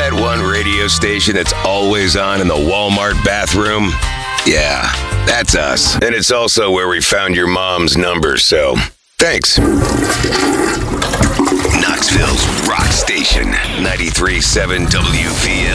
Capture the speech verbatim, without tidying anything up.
that one radio station that's always on in the Walmart bathroom? Yeah, that's us. And it's also where we found your mom's number, so thanks. Knoxville's Rock Station, ninety-three point seven W V L.